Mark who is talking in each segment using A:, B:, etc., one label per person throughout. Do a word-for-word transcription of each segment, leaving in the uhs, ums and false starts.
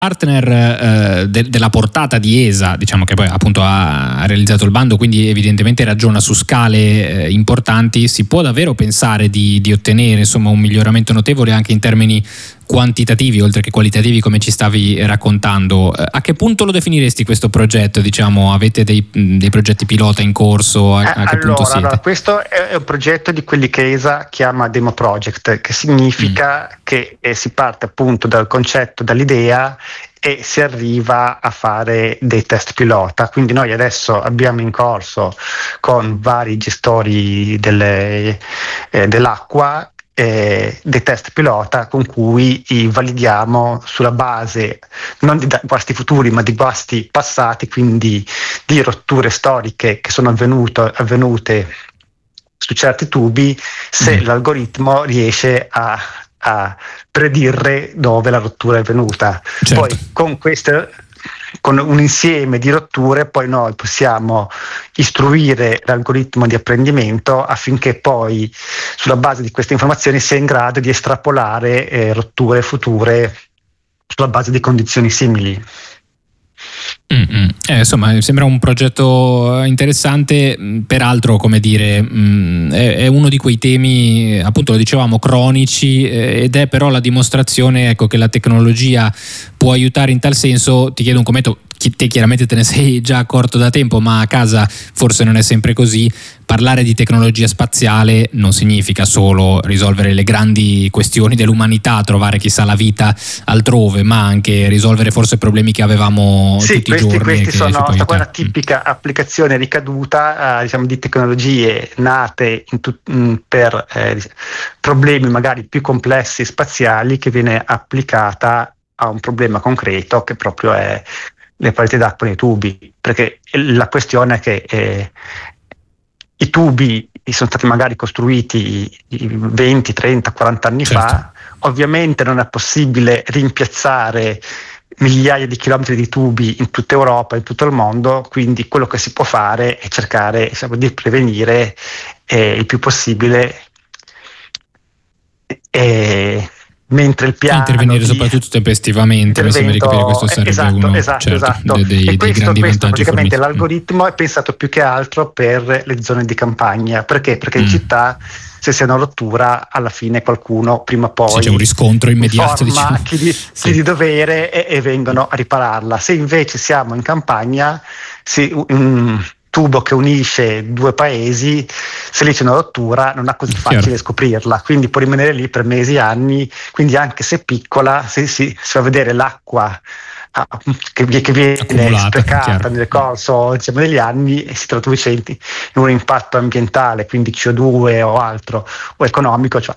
A: partner eh, de- della portata di E S A, diciamo che poi appunto ha, ha realizzato il bando, quindi evidentemente ragiona su scale eh, importanti, si può davvero pensare di, di ottenere insomma un miglioramento notevole anche in termini quantitativi oltre che qualitativi, come ci stavi raccontando. Eh, a che punto lo definiresti questo progetto? Diciamo, avete dei, dei progetti pilota in corso? A, a che
B: allora,
A: punto siete?
B: Allora, questo è un progetto di quelli che E S A chiama Demo Project, che significa mm. che eh, si parte appunto dal concetto, dall'idea, e si arriva a fare dei test pilota. Quindi noi adesso abbiamo in corso con vari gestori delle, eh, dell'acqua eh, dei test pilota con cui validiamo sulla base non di guasti futuri ma di guasti passati, quindi di rotture storiche che sono avvenute, avvenute su certi tubi, se mm. l'algoritmo riesce a a predire dove la rottura è venuta.
A: Certo.
B: Poi con queste, con un insieme di rotture, poi noi possiamo istruire l'algoritmo di apprendimento affinché poi sulla base di queste informazioni sia in grado di estrapolare eh, rotture future sulla base di condizioni simili.
A: Mm-hmm. Eh, insomma, sembra un progetto interessante, peraltro, come dire, mh, è, è uno di quei temi, appunto lo dicevamo, cronici, eh, ed è però la dimostrazione, ecco, che la tecnologia può aiutare in tal senso. Ti chiedo un commento, te chiaramente te ne sei già accorto da tempo, ma a casa forse non è sempre così. Parlare di tecnologia spaziale non significa solo risolvere le grandi questioni dell'umanità, trovare chissà la vita altrove, ma anche risolvere forse problemi che avevamo
B: sì,
A: tutti
B: questi,
A: i giorni.
B: Questi sono una
A: Mm.
B: tipica applicazione ricaduta uh, diciamo, di tecnologie nate in tut- mh, per eh, problemi magari più complessi spaziali, che viene applicata a un problema concreto che proprio è le pareti d'acqua nei tubi, perché la questione è che eh, i tubi sono stati magari costruiti venti, trenta, quaranta anni certo. fa, ovviamente non è possibile rimpiazzare migliaia di chilometri di tubi in tutta Europa, in tutto il mondo, quindi quello che si può fare è cercare, diciamo, di prevenire eh, il più possibile eh, mentre il piano
A: intervenire
B: di
A: soprattutto tempestivamente, mi sembra di capire questo sarebbe
B: esatto,
A: uno
B: esatto,
A: certo,
B: esatto.
A: dei, dei,
B: e questo,
A: dei grandi
B: questo
A: vantaggi
B: praticamente
A: forniti.
B: l'algoritmo è pensato più che altro per le zone di campagna. Perché? Perché in mm. città, se c'è una rottura, alla fine qualcuno prima o poi
A: sì, c'è un riscontro immediato,
B: informa
A: diciamo.
B: chi, di,
A: sì.
B: chi di dovere e, e vengono a ripararla. Se invece siamo in campagna, si, un tubo che unisce due paesi, se lì c'è una rottura non è così facile Chiaro. scoprirla, quindi può rimanere lì per mesi, anni. Quindi anche se piccola, se si, si fa vedere l'acqua ah, che, che viene accumulata, sprecata chiaro. nel corso, diciamo, degli anni, e si traduce in un impatto ambientale, quindi C O due o altro, o economico, cioè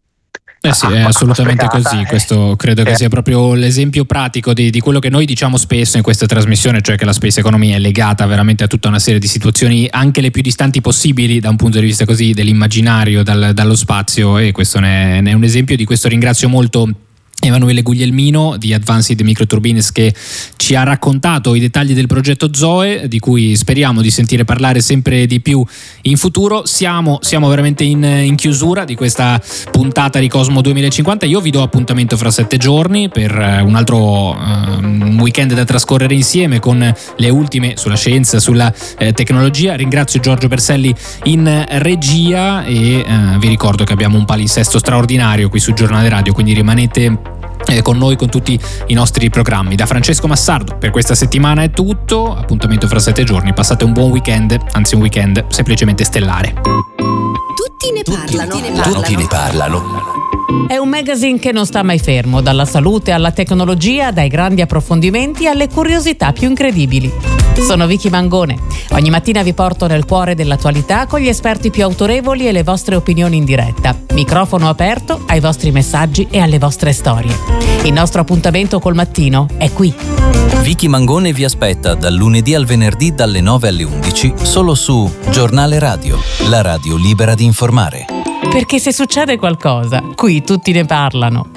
A: Eh sì, è assolutamente così. Questo credo che sia proprio l'esempio pratico di, di quello che noi diciamo spesso in questa trasmissione, cioè che la space economy è legata veramente a tutta una serie di situazioni, anche le più distanti possibili da un punto di vista così dell'immaginario, dal, dallo spazio, e questo ne è, ne è un esempio. Di questo ringrazio molto Emanuele Guglielmino di Advanced Microturbines, che ci ha raccontato i dettagli del progetto Zoe, di cui speriamo di sentire parlare sempre di più in futuro. Siamo, siamo veramente in, in chiusura di questa puntata di Cosmo duemilacinquanta. Io vi do appuntamento fra sette giorni per un altro um, weekend da trascorrere insieme con le ultime sulla scienza, sulla eh, tecnologia. Ringrazio Giorgio Berselli in regia e eh, vi ricordo che abbiamo un palinsesto straordinario qui su Giornale Radio, quindi rimanete Eh, con noi, con tutti i nostri programmi. Da Francesco Massardo per questa settimana è tutto, appuntamento fra sette giorni. Passate un buon weekend, anzi un weekend semplicemente stellare.
C: Tutti ne parlano, tutti ne parlano.
D: Tutti ne parlano.
E: È un magazine che non sta mai fermo, dalla salute alla tecnologia, dai grandi approfondimenti alle curiosità più incredibili. Sono Vicky Mangone. Ogni mattina vi porto nel cuore dell'attualità con gli esperti più autorevoli e le vostre opinioni in diretta. Microfono aperto ai vostri messaggi e alle vostre storie. Il nostro appuntamento col mattino è qui.
D: Vicky Mangone vi aspetta dal lunedì al venerdì dalle nove alle undici solo su Giornale Radio, la radio libera di informare.
E: Perché se succede qualcosa, qui tutti ne parlano.